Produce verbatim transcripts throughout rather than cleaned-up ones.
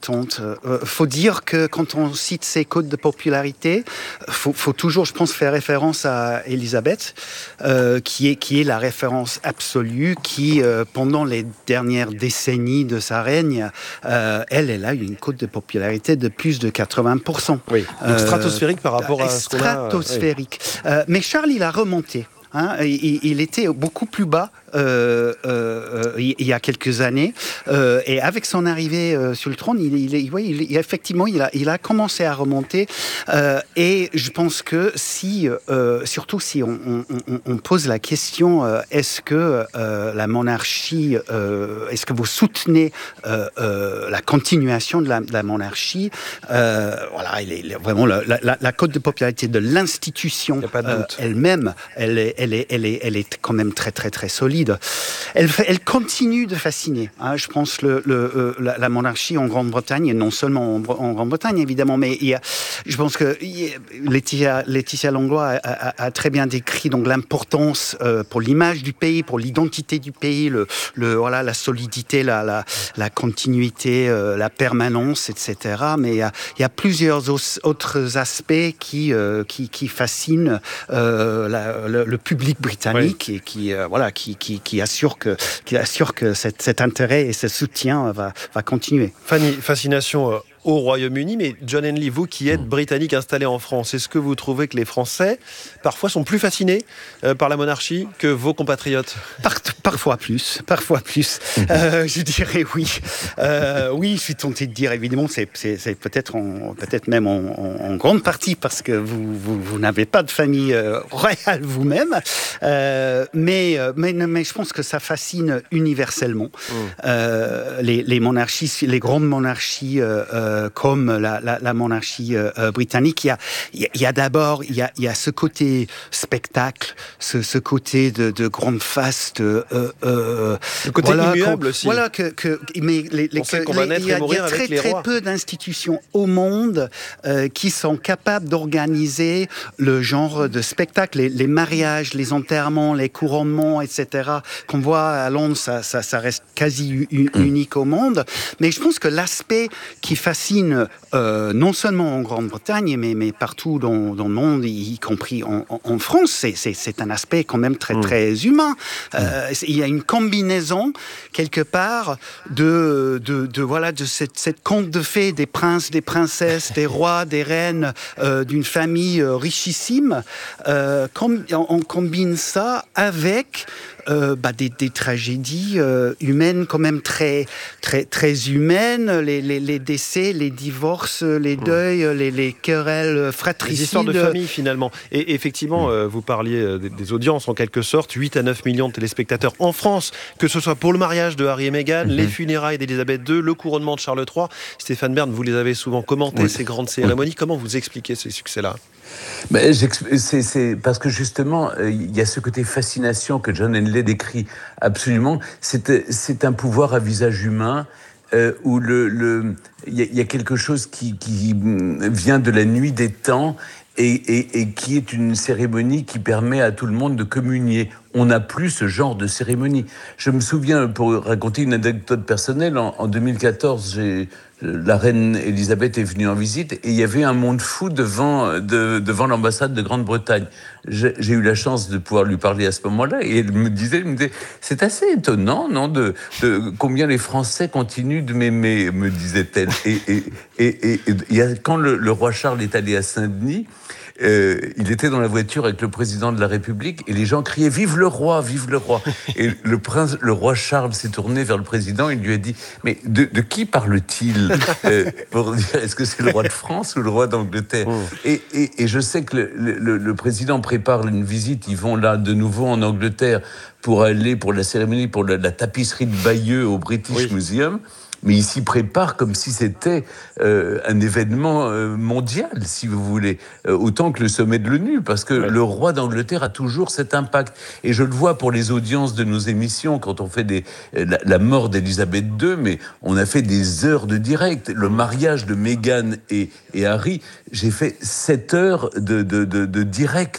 importante. Il euh, faut dire que quand on cite ces codes de popularité, il faut, faut toujours, je pense, faire référence à Élisabeth, euh, qui, est, qui est la référence absolue, qui, euh, pendant les dernières décennies de sa règne, euh, elle, elle a une cote de popularité de plus de quatre-vingts pour cent. Oui, donc stratosphérique euh, par rapport à ce qu'on a... Stratosphérique. Oui. Euh, mais Charles, il a remonté. Hein, il, il était beaucoup plus bas euh, euh, il, il y a quelques années, euh, et avec son arrivée euh, sur le trône, il, il, il, oui, il, effectivement, il a, il a commencé à remonter. Euh, et je pense que si, euh, surtout si on, on, on, on pose la question, euh, est-ce que euh, la monarchie, euh, est-ce que vous soutenez euh, euh, la continuation de la, de la monarchie, euh, voilà, il est, il est vraiment la, la, la cote de popularité de l'institution euh, elle-même, elle est, elle est, elle est, elle est quand même très, très, très solide. Elle, elle continue de fasciner. Hein, je pense le, le, euh, la, la monarchie en Grande-Bretagne, et non seulement en, en Grande-Bretagne évidemment, mais il y a, je pense que Laetitia, Laetitia Langlois a, a, a très bien décrit donc l'importance euh, pour l'image du pays, pour l'identité du pays, le, le voilà la solidité, la, la, la continuité, euh, la permanence, et cetera. Mais il y a, il y a plusieurs os, autres aspects qui euh, qui, qui fascinent euh, la, le, le public britannique, oui. et qui euh, voilà qui, qui qui assure que qui assure que cet, cet intérêt et ce soutien va va continuer. Fanny, fascination euh, au Royaume-Uni, mais John Henley, vous qui êtes britannique installé en France, est-ce que vous trouvez que les Français parfois sont plus fascinés euh, par la monarchie que vos compatriotes ? Par, Parfois plus, parfois plus. Euh, je dirais oui. Euh, oui, je suis tenté de dire évidemment, c'est, c'est, c'est peut-être en, peut-être même en, en, en grande partie parce que vous vous, vous n'avez pas de famille euh, royale vous-même, euh, mais, mais mais je pense que ça fascine universellement mmh. euh, les, les monarchies, les grandes monarchies. Euh, Euh, comme la, la, la monarchie euh, britannique, il y a, il y a d'abord il y a, il y a ce côté spectacle, ce, ce côté de, de grande faste, euh, euh, le côté voilà, immuable aussi. Voilà que, que mais les, les, que, qu'on va naître les, il y a, et mourir il y a très, avec les très rois. peu d'institutions au monde euh, qui sont capables d'organiser le genre de spectacle, les, les mariages, les enterrements, les couronnements, et cetera. Qu'on voit à Londres, ça, ça, ça reste quasi u- unique au monde. Mais je pense que l'aspect qui fascine euh, non seulement en Grande-Bretagne, mais, mais partout dans, dans le monde, y compris en, en, en France, c'est, c'est, c'est un aspect quand même très, mmh. très humain. Euh, mmh. Il y a une combinaison, quelque part, de, de, de, voilà, de cette, cette conte de fées des princes, des princesses, des rois, des reines, euh, d'une famille euh, richissime. Euh, com- on, on combine ça avec Euh, bah, des, des tragédies euh, humaines quand même très, très, très humaines, les, les, les décès, les divorces, les deuils, mmh. les, les querelles fratricides. Les histoires de famille finalement. Et effectivement, mmh. euh, vous parliez des, des audiences en quelque sorte, huit à neuf millions de téléspectateurs en France, que ce soit pour le mariage de Harry et Meghan, mmh. les funérailles d'Élisabeth deux, le couronnement de Charles trois. Stéphane Bern, vous les avez souvent commentés, oui. ces grandes cérémonies. Oui. Comment vous expliquez ces succès-là ? Ben, c'est, c'est parce que justement, il euh, y a ce côté fascination que John Henley décrit absolument. C'est, c'est un pouvoir à visage humain euh, où le, le, y, a, y a quelque chose qui, qui vient de la nuit des temps et, et, et qui est une cérémonie qui permet à tout le monde de communier. On n'a plus ce genre de cérémonie. Je me souviens, pour raconter une anecdote personnelle, en, en deux mille quatorze, j'ai, la reine Elisabeth est venue en visite et il y avait un monde fou devant, de, devant l'ambassade de Grande-Bretagne. J'ai, j'ai eu la chance de pouvoir lui parler à ce moment-là et elle me disait, elle me disait c'est assez étonnant, non, de, de combien les Français continuent de m'aimer, me disait-elle. Et, et, et, et, et, et quand le, le roi Charles est allé à Saint-Denis, Euh, il était dans la voiture avec le président de la République et les gens criaient « Vive le roi, vive le roi !» Et le prince, le roi Charles s'est tourné vers le président et lui a dit « Mais de, de qui parle-t-il euh, pour dire, est-ce que c'est le roi de France ou le roi d'Angleterre ?» oh. et, et, et je sais que le, le, le président prépare une visite, ils vont là de nouveau en Angleterre pour aller pour la cérémonie, pour la, la tapisserie de Bayeux au British oui. Museum. Mais il s'y prépare comme si c'était euh, un événement euh, mondial, si vous voulez, euh, autant que le sommet de l'ONU, parce que ouais. le roi d'Angleterre a toujours cet impact. Et je le vois pour les audiences de nos émissions, quand on fait des, la, la mort d'Élisabeth deux, mais on a fait des heures de direct. Le mariage de Meghan et, et Harry, j'ai fait sept heures de, de, de, de direct.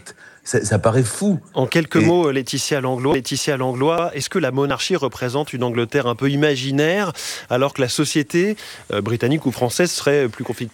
Ça, ça paraît fou. En quelques Et... mots, Laetitia Langlois, Laetitia Langlois, est-ce que la monarchie représente une Angleterre un peu imaginaire, alors que la société euh, britannique ou française serait plus conflictuelle ?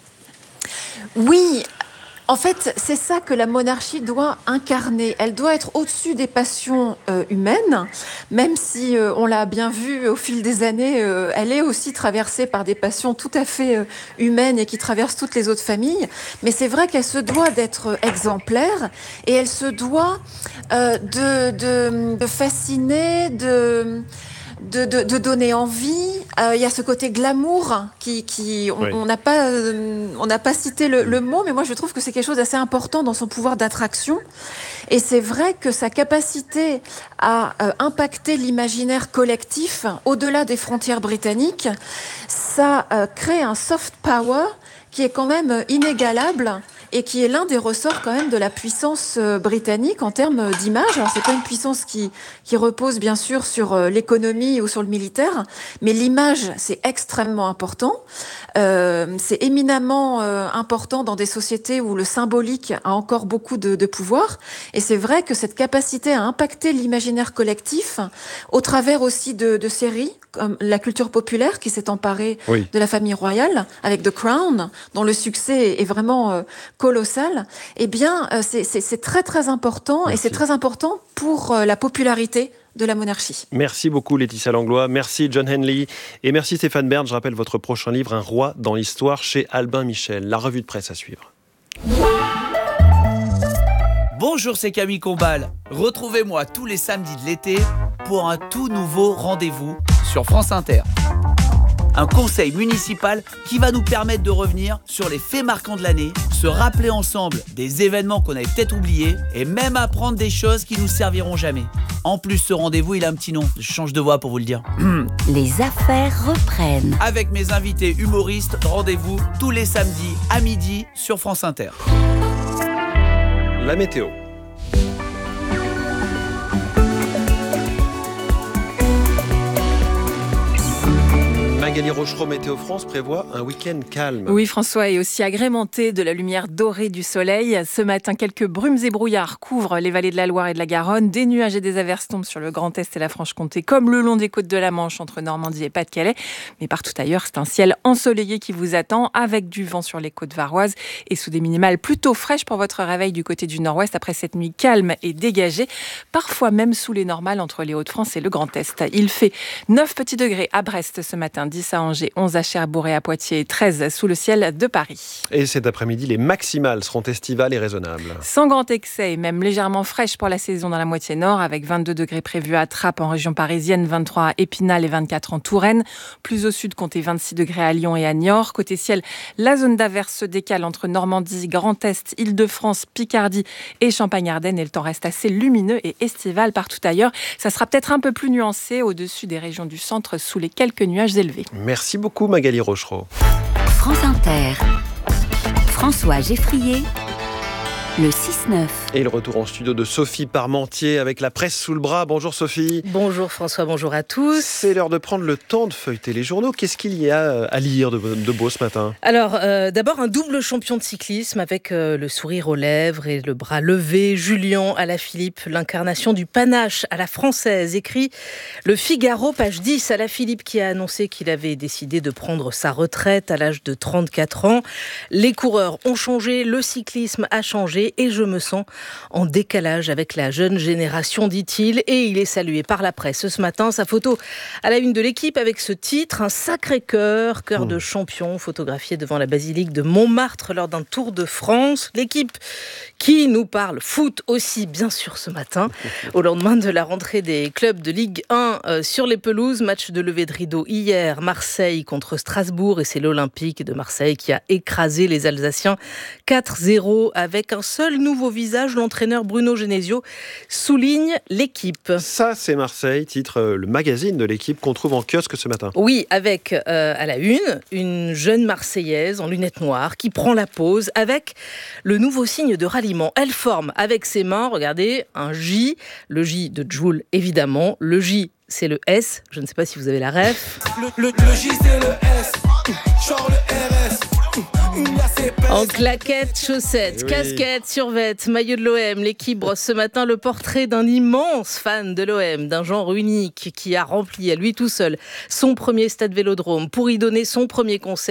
Oui. En fait, c'est ça que la monarchie doit incarner. Elle doit être au-dessus des passions euh, humaines, même si euh, on l'a bien vu au fil des années, euh, elle est aussi traversée par des passions tout à fait euh, humaines et qui traversent toutes les autres familles. Mais c'est vrai qu'elle se doit d'être exemplaire et elle se doit euh, de, de, de fasciner, de... De, de, de donner envie. Il euh, y a ce côté glamour qui, qui on n'a oui. pas, euh, on n'a pas cité le, le mot, mais moi je trouve que c'est quelque chose d'assez important dans son pouvoir d'attraction. Et c'est vrai que sa capacité à euh, impacter l'imaginaire collectif au-delà des frontières britanniques, ça euh, crée un soft power qui est quand même inégalable et qui est l'un des ressorts quand même de la puissance britannique en termes d'image. Alors c'est pas une puissance qui qui repose bien sûr sur l'économie ou sur le militaire, mais l'image c'est extrêmement important. Euh, c'est éminemment euh, important dans des sociétés où le symbolique a encore beaucoup de, de pouvoir. Et c'est vrai que cette capacité à impacter l'imaginaire collectif, au travers aussi de, de séries comme la culture populaire qui s'est emparée oui. de la famille royale avec The Crown, dont le succès est vraiment euh, colossal, eh bien, euh, c'est, c'est, c'est très très important. Merci. Et c'est très important pour euh, la popularité de la monarchie. Merci beaucoup Laetitia Langlois, merci John Henley et merci Stéphane Bern. Je rappelle votre prochain livre, Un roi dans l'histoire, chez Albin Michel. La revue de presse à suivre. Bonjour, c'est Camille Combal. Retrouvez-moi tous les samedis de l'été pour un tout nouveau rendez-vous sur France Inter. Un conseil municipal qui va nous permettre de revenir sur les faits marquants de l'année, se rappeler ensemble des événements qu'on avait peut-être oubliés et même apprendre des choses qui nous serviront jamais. En plus, ce rendez-vous, il a un petit nom. Je change de voix pour vous le dire. Les affaires reprennent. Avec mes invités humoristes, rendez-vous tous les samedis à midi sur France Inter. La météo. Magali Rochereau, Météo France prévoit un week-end calme. Oui, François, est aussi agrémenté de la lumière dorée du soleil. Ce matin, quelques brumes et brouillards couvrent les vallées de la Loire et de la Garonne. Des nuages et des averses tombent sur le Grand Est et la Franche-Comté, comme le long des côtes de la Manche entre Normandie et Pas-de-Calais. Mais partout ailleurs, c'est un ciel ensoleillé qui vous attend, avec du vent sur les côtes varoises et sous des minimales plutôt fraîches pour votre réveil du côté du nord-ouest après cette nuit calme et dégagée, parfois même sous les normales entre les Hauts-de-France et le Grand Est. Il fait neuf petits degrés à Brest ce matin, dix à Angers, onze à Cherbourg et à Poitiers et treize sous le ciel de Paris. Et cet après-midi, les maximales seront estivales et raisonnables. Sans grand excès et même légèrement fraîches pour la saison dans la moitié nord, avec vingt-deux degrés prévus à Trappes en région parisienne, vingt-trois à Épinal et vingt-quatre en Touraine. Plus au sud, comptez vingt-six degrés à Lyon et à Niort. Côté ciel, la zone d'averse se décale entre Normandie, Grand Est, Île-de-France, Picardie et Champagne-Ardenne. Et le temps reste assez lumineux et estival partout ailleurs. Ça sera peut-être un peu plus nuancé au-dessus des régions du centre sous les quelques nuages élevés. Merci beaucoup Magali Rochereau. France Inter. François Geffrier. Le six neuf. Et le retour en studio de Sophie Parmentier avec la presse sous le bras. Bonjour Sophie. Bonjour François, bonjour à tous. C'est l'heure de prendre le temps de feuilleter les journaux. Qu'est-ce qu'il y a à lire de, de beau ce matin ? Alors, euh, d'abord un double champion de cyclisme avec euh, le sourire aux lèvres et le bras levé. Julian Alaphilippe, l'incarnation du panache à la française. Écrit Le Figaro, page dix. Alaphilippe qui a annoncé qu'il avait décidé de prendre sa retraite à l'âge de trente-quatre ans. Les coureurs ont changé, le cyclisme a changé. Et je me sens en décalage avec la jeune génération, dit-il. Et il est salué par la presse ce matin. Sa photo à la une de l'équipe avec ce titre, un sacré cœur, cœur mmh. de champion, photographié devant la basilique de Montmartre lors d'un Tour de France. L'équipe qui nous parle foot aussi, bien sûr, ce matin, au lendemain de la rentrée des clubs de Ligue un euh, sur les pelouses. Match de levée de rideau hier, Marseille contre Strasbourg. Et c'est l'Olympique de Marseille qui a écrasé les Alsaciens quatre zéro avec un seul nouveau visage. L'entraîneur Bruno Genesio souligne l'équipe. Ça, c'est Marseille, titre euh, le magazine de l'équipe qu'on trouve en kiosque ce matin. Oui, avec euh, à la une, une jeune Marseillaise en lunettes noires qui prend la pose avec le nouveau signe de ralliement. Elle forme avec ses mains, regardez, un J, le J de Joule évidemment, le J c'est le S, je ne sais pas si vous avez la ref. Le, le, le J c'est le S, genre le R S. En claquettes, chaussettes, Oui. casquettes, survêtes, maillot de l'O M, l'équipe brosse ce matin le portrait d'un immense fan de l'O M, d'un genre unique qui a rempli à lui tout seul son premier stade Vélodrome pour y donner son premier concert.